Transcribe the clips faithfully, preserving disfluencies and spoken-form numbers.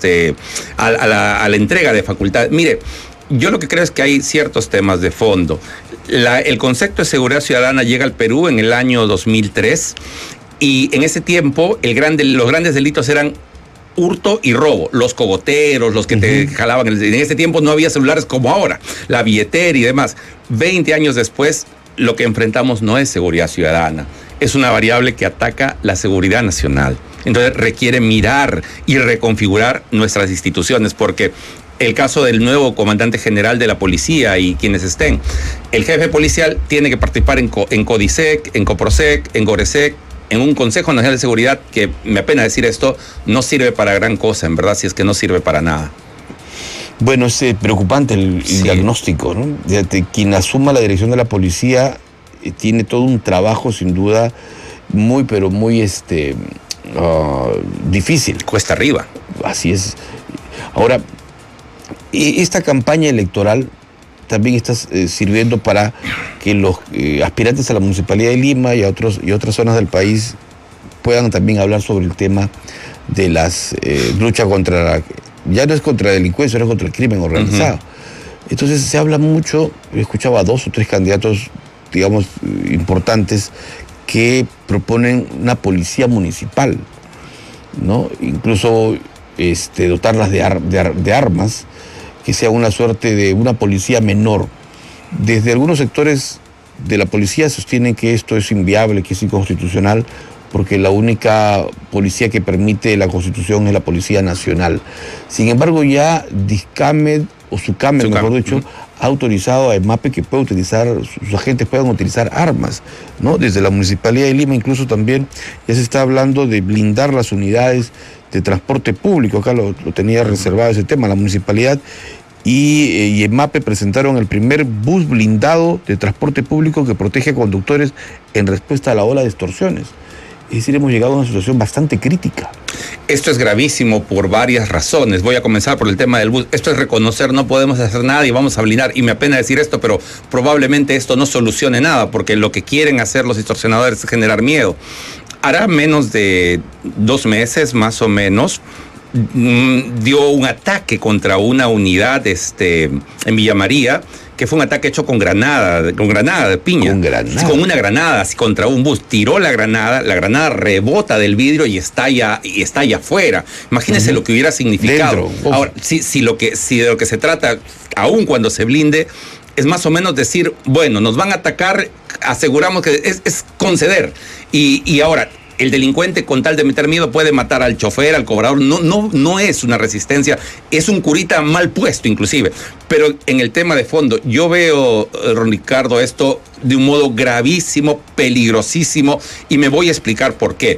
este, a, a, la, a la entrega de facultades. Mire, yo lo que creo es que hay ciertos temas de fondo. La, el concepto de seguridad ciudadana llega al Perú en el año dos mil tres y en ese tiempo el grande, los grandes delitos eran hurto y robo, los cogoteros, los que uh-huh. te jalaban. En ese tiempo no había celulares como ahora, la billetera y demás. Veinte años después, lo que enfrentamos no es seguridad ciudadana, es una variable que ataca la seguridad nacional. Entonces requiere mirar y reconfigurar nuestras instituciones, porque el caso del nuevo comandante general de la policía y quienes estén, el jefe policial tiene que participar en, Co- en CODISEC, en COPROSEC, en GORESEC, en un Consejo Nacional de Seguridad que, me apena decir esto, no sirve para gran cosa, en verdad, si es que no sirve para nada. Bueno, es eh, preocupante el, el sí. diagnóstico, ¿no? Fíjate, quien asuma la dirección de la policía eh, tiene todo un trabajo, sin duda, muy, pero muy este, uh, difícil. Cuesta arriba. Así es. Ahora, esta campaña electoral también está eh, sirviendo para que los eh, aspirantes a la Municipalidad de Lima y a otros y otras zonas del país puedan también hablar sobre el tema de las eh, lucha contra la, ya no es contra la delincuencia, no es contra el crimen organizado. Uh-huh. Entonces se habla mucho, he escuchado a dos o tres candidatos, digamos, importantes, que proponen una policía municipal, ¿no? Incluso este, dotarlas de, ar, de, ar, de armas, que sea una suerte de una policía menor. Desde algunos sectores de la policía sostienen que esto es inviable, que es inconstitucional, porque la única policía que permite la Constitución es la Policía Nacional. Sin embargo, ya Discamed, o Sucamed, mejor dicho, ha autorizado a EMAPE que pueda utilizar, sus agentes puedan utilizar armas, ¿no? Desde la Municipalidad de Lima incluso también ya se está hablando de blindar las unidades de transporte público. Acá lo, lo tenía reservado ese tema, la municipalidad y, eh, y EMAPE presentaron el primer bus blindado de transporte público que protege a conductores en respuesta a la ola de extorsiones. Es decir, hemos llegado a una situación bastante crítica. Esto es gravísimo por varias razones. Voy a comenzar por el tema del bus. Esto es reconocer, no podemos hacer nada y vamos a blindar. Y me apena decir esto, pero probablemente esto no solucione nada, porque lo que quieren hacer los extorsionadores es generar miedo. Hará menos de dos meses, más o menos, dio un ataque contra una unidad este, en Villa María, que fue un ataque hecho con granada, con granada de piña. Con granada. Con una granada, así contra un bus. Tiró la granada, la granada rebota del vidrio y estalla, y estalla afuera. Imagínense uh-huh. lo que hubiera significado. Ahora, si, si, lo que, si de lo que se trata, aun cuando se blinde, es más o menos decir, bueno, nos van a atacar, aseguramos que es, es conceder. Y, y ahora, el delincuente, con tal de meter miedo, puede matar al chofer, al cobrador. No, no, no es una resistencia, es un curita mal puesto inclusive. Pero en el tema de fondo, yo veo, Ron Ricardo, esto de un modo gravísimo, peligrosísimo, y me voy a explicar por qué.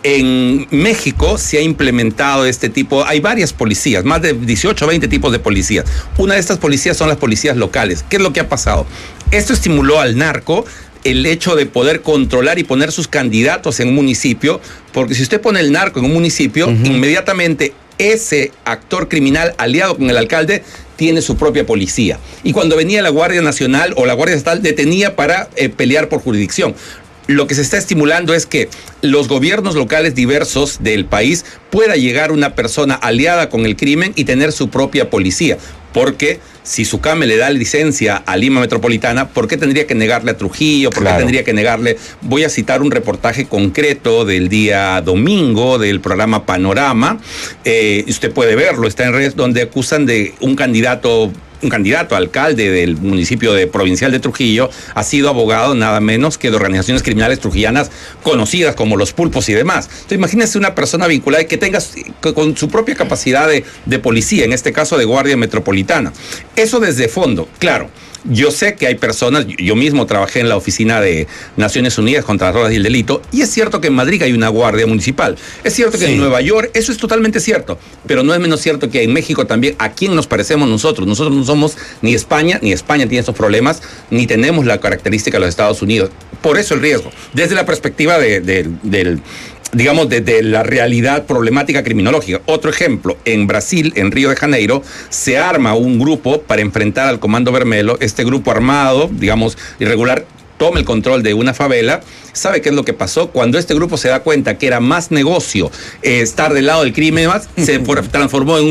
En México se ha implementado este tipo, hay varias policías, más de dieciocho o veinte tipos de policías. Una de estas policías son las policías locales. ¿Qué es lo que ha pasado? Esto estimuló al narco, el hecho de poder controlar y poner sus candidatos en un municipio, porque si usted pone el narco en un municipio, uh-huh. inmediatamente ese actor criminal aliado con el alcalde tiene su propia policía. Y cuando venía la Guardia Nacional o la Guardia Estatal, detenía para eh, pelear por jurisdicción. Lo que se está estimulando es que los gobiernos locales diversos del país pueda llegar una persona aliada con el crimen y tener su propia policía. Porque si Sucame le da licencia a Lima Metropolitana, ¿por qué tendría que negarle a Trujillo? ¿Por claro. qué tendría que negarle? Voy a citar un reportaje concreto del día domingo del programa Panorama. Eh, usted puede verlo, está en redes, donde acusan de un candidato... un candidato a alcalde del municipio de provincial de Trujillo ha sido abogado nada menos que de organizaciones criminales trujillanas conocidas como los Pulpos y demás. Entonces imagínense una persona vinculada que tenga con su propia capacidad de, de policía, en este caso de Guardia Metropolitana. Eso desde fondo, claro. Yo sé que hay personas, yo mismo trabajé en la oficina de Naciones Unidas contra las drogas y el delito, y es cierto que en Madrid hay una guardia municipal. Es cierto que sí. en Nueva York, eso es totalmente cierto, pero no es menos cierto que en México también. ¿A quién nos parecemos nosotros? Nosotros no somos ni España, ni España tiene estos problemas, ni tenemos la característica de los Estados Unidos. Por eso el riesgo. Desde la perspectiva de, de, del... digamos, de, de la realidad problemática criminológica. Otro ejemplo, en Brasil, en Río de Janeiro, se arma un grupo para enfrentar al Comando Vermelho. Este grupo armado, digamos, irregular, toma el control de una favela. ¿Sabe qué es lo que pasó? Cuando este grupo se da cuenta que era más negocio eh, estar del lado del crimen, más, se transformó en un